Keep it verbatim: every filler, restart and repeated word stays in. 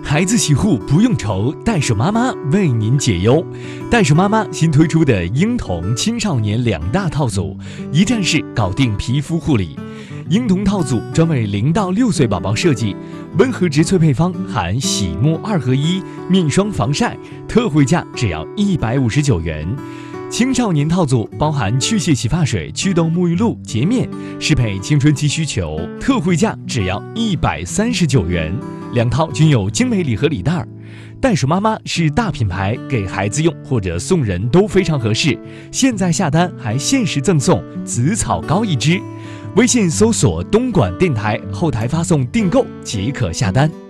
孩子洗护不用愁，袋鼠妈妈为您解忧。袋鼠妈妈新推出的婴童青少年两大套组，一站式搞定皮肤护理。婴童套组专为零到六岁宝宝设计，温和植萃配方含洗沐二合一、面霜防晒，特惠价只要一百五十九元。青少年套组包含去屑洗发水、祛痘沐浴露、洁面，适配青春期需求，特惠价只要一百三十九元。两套均有精美礼盒礼袋。袋鼠妈妈是大品牌，给孩子用或者送人都非常合适。现在下单还限时赠送紫草膏一支，微信搜索东莞电台，后台发送订购即可下单。